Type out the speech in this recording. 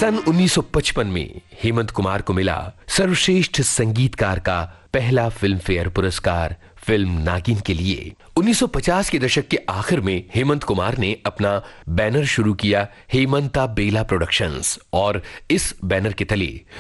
सन 1955 में हेमंत कुमार को मिला सर्वश्रेष्ठ संगीतकार का पहला फिल्म फेयर पुरस्कार फिल्म नागिन के लिए। 1950 के दशक के आखिर में हेमंत कुमार ने अपना बैनर शुरू किया, हेमंता बेला प्रोडक्शंस, और इस बैनर के तले